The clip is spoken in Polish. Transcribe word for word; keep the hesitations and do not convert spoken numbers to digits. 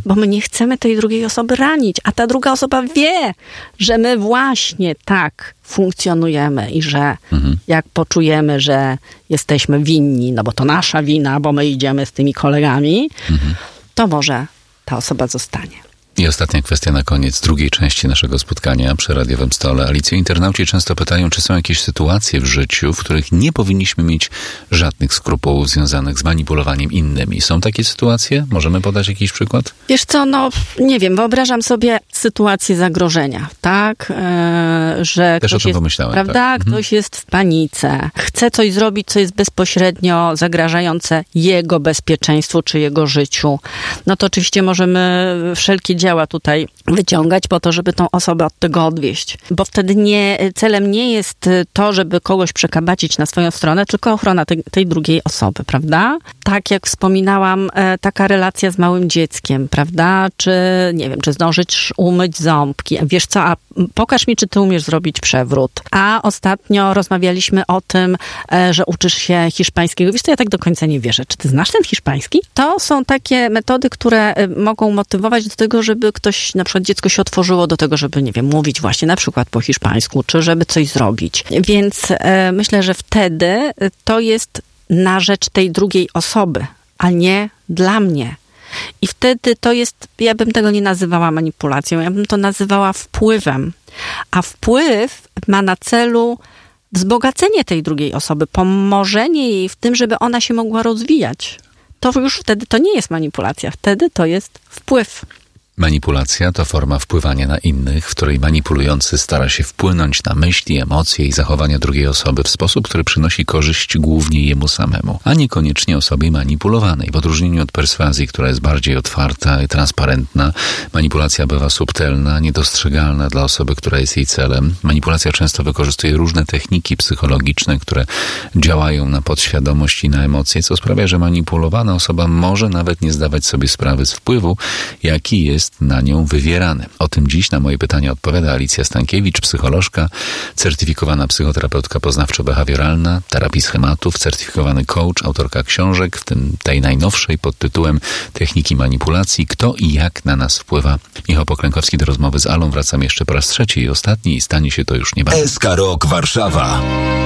bo my nie chcemy tej drugiej osoby ranić, a ta druga osoba wie, że my właśnie tak funkcjonujemy i że mhm. jak poczujemy, że jesteśmy winni, no bo to nasza wina, bo my idziemy z tymi kolegami, mhm. to może ta osoba zostanie. I ostatnia kwestia na koniec drugiej części naszego spotkania przy radiowym stole. Alicjo, internauci często pytają, czy są jakieś sytuacje w życiu, w których nie powinniśmy mieć żadnych skrupułów związanych z manipulowaniem innymi. Są takie sytuacje? Możemy podać jakiś przykład? Wiesz co, no nie wiem, wyobrażam sobie sytuację zagrożenia, tak? E, że Też ktoś o tym jest, pomyślałem. prawda? Tak. Ktoś mhm. jest w panice, chce coś zrobić, co jest bezpośrednio zagrażające jego bezpieczeństwu czy jego życiu. No to oczywiście możemy wszelkie działa tutaj wyciągać po to, żeby tą osobę od tego odwieść. Bo wtedy nie, celem nie jest to, żeby kogoś przekabacić na swoją stronę, tylko ochrona tej, tej drugiej osoby, prawda? Tak jak wspominałam, taka relacja z małym dzieckiem, prawda? Czy, nie wiem, czy zdążyć umyć ząbki. Wiesz co, a pokaż mi, czy ty umiesz zrobić przewrót. A ostatnio rozmawialiśmy o tym, że uczysz się hiszpańskiego. Wiesz co, ja tak do końca nie wierzę. Czy ty znasz ten hiszpański? To są takie metody, które mogą motywować do tego, żeby ktoś, na przykład dziecko się otworzyło do tego, żeby, nie wiem, mówić właśnie na przykład po hiszpańsku, czy żeby coś zrobić. Więc e, myślę, że wtedy to jest na rzecz tej drugiej osoby, a nie dla mnie. I wtedy to jest, ja bym tego nie nazywała manipulacją, ja bym to nazywała wpływem. A wpływ ma na celu wzbogacenie tej drugiej osoby, pomożenie jej w tym, żeby ona się mogła rozwijać. To już wtedy to nie jest manipulacja, wtedy to jest wpływ. Manipulacja to forma wpływania na innych, w której manipulujący stara się wpłynąć na myśli, emocje i zachowania drugiej osoby w sposób, który przynosi korzyść głównie jemu samemu, a niekoniecznie osobie manipulowanej. W odróżnieniu od perswazji, która jest bardziej otwarta i transparentna, manipulacja bywa subtelna, niedostrzegalna dla osoby, która jest jej celem. Manipulacja często wykorzystuje różne techniki psychologiczne, które działają na podświadomość i na emocje, co sprawia, że manipulowana osoba może nawet nie zdawać sobie sprawy z wpływu, jaki jest na nią wywierany. O tym dziś na moje pytania odpowiada Alicja Stankiewicz, psycholożka, certyfikowana psychoterapeutka poznawczo-behawioralna, terapii schematów, certyfikowany coach, autorka książek, w tym tej najnowszej pod tytułem Techniki manipulacji. Kto i jak na nas wpływa? Michał Poklękowski do rozmowy z Alą. Wracam jeszcze po raz trzeci i ostatni i stanie się to już niebawem. S K Rok Warszawa.